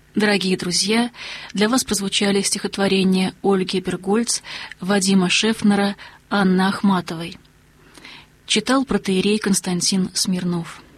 Дорогие друзья, для вас прозвучали стихотворения Ольги Бергольц, Вадима Шефнера, Анны Ахматовой. Читал протоиерей Константин Смирнов.